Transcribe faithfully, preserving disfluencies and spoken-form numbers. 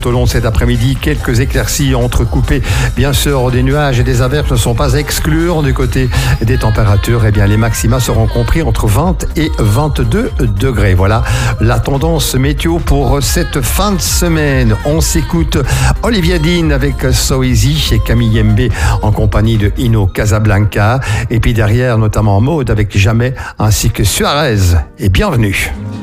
Tout au long de cet après-midi, quelques éclaircies entrecoupées. Bien sûr, des nuages et des averses ne sont pas à exclure. Du côté des températures, eh bien, les maxima seront compris entre vingt et vingt-deux degrés. Voilà la tendance météo pour cette fin de semaine. On s'écoute Olivia Dean avec So Easy et Camille Mbé en compagnie de Ino Casablanca. Et puis derrière, notamment Maud avec Jamais, ainsi que Suarez. Et bienvenue.